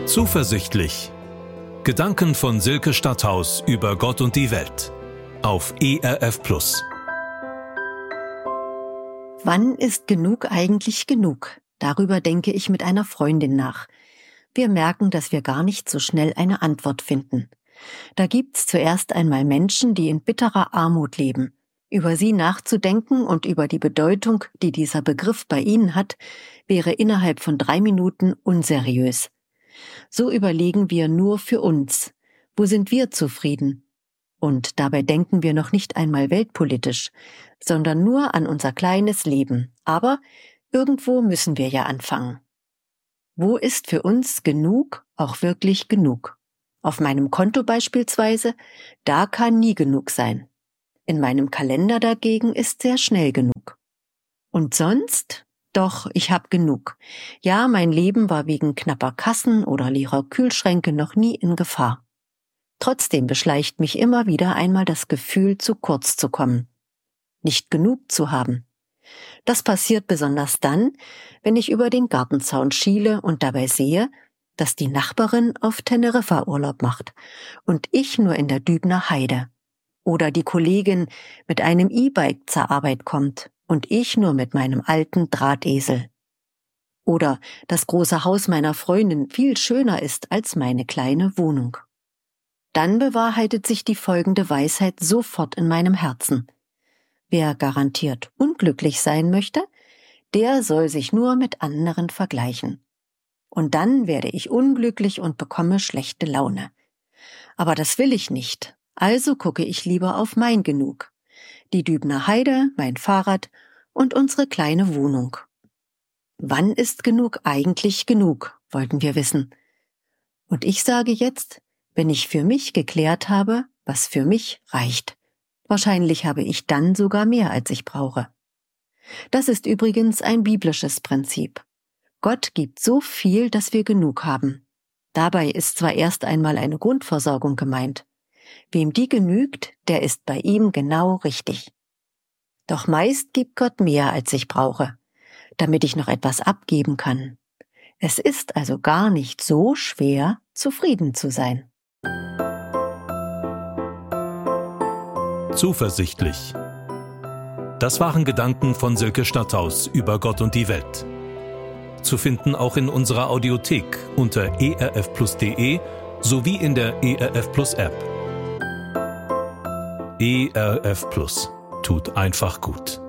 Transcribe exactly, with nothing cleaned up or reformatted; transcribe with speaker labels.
Speaker 1: Zuversichtlich. Gedanken von Silke Stadthaus über Gott und die Welt. Auf E R F Plus.
Speaker 2: Wann ist genug eigentlich genug? Darüber denke ich mit einer Freundin nach. Wir merken, dass wir gar nicht so schnell eine Antwort finden. Da gibt's zuerst einmal Menschen, die in bitterer Armut leben. Über sie nachzudenken und über die Bedeutung, die dieser Begriff bei ihnen hat, wäre innerhalb von drei Minuten unseriös. So überlegen wir nur für uns. Wo sind wir zufrieden? Und dabei denken wir noch nicht einmal weltpolitisch, sondern nur an unser kleines Leben. Aber irgendwo müssen wir ja anfangen. Wo ist für uns genug auch wirklich genug? Auf meinem Konto beispielsweise, da kann nie genug sein. In meinem Kalender dagegen ist sehr schnell genug. Und sonst? Doch, ich hab genug. Ja, mein Leben war wegen knapper Kassen oder leerer Kühlschränke noch nie in Gefahr. Trotzdem beschleicht mich immer wieder einmal das Gefühl, zu kurz zu kommen. Nicht genug zu haben. Das passiert besonders dann, wenn ich über den Gartenzaun schiele und dabei sehe, dass die Nachbarin auf Teneriffa Urlaub macht und ich nur in der Dübner Heide. Oder die Kollegin mit einem E-Bike zur Arbeit kommt und ich nur mit meinem alten Drahtesel. Oder das große Haus meiner Freundin viel schöner ist als meine kleine Wohnung. Dann bewahrheitet sich die folgende Weisheit sofort in meinem Herzen. Wer garantiert unglücklich sein möchte, der soll sich nur mit anderen vergleichen. Und dann werde ich unglücklich und bekomme schlechte Laune. Aber das will ich nicht, also gucke ich lieber auf mein Genug. Die Dübner Heide, mein Fahrrad und unsere kleine Wohnung. Wann ist genug eigentlich genug, wollten wir wissen. Und ich sage jetzt, wenn ich für mich geklärt habe, was für mich reicht. Wahrscheinlich habe ich dann sogar mehr, als ich brauche. Das ist übrigens ein biblisches Prinzip. Gott gibt so viel, dass wir genug haben. Dabei ist zwar erst einmal eine Grundversorgung gemeint. Wem die genügt, der ist bei ihm genau richtig. Doch meist gibt Gott mehr, als ich brauche, damit ich noch etwas abgeben kann. Es ist also gar nicht so schwer, zufrieden zu sein.
Speaker 1: Zuversichtlich. Das waren Gedanken von Silke Stadthaus über Gott und die Welt. Zu finden auch in unserer Audiothek unter e r f plus punkt d e sowie in der E R F Plus App. E R F Plus tut einfach gut.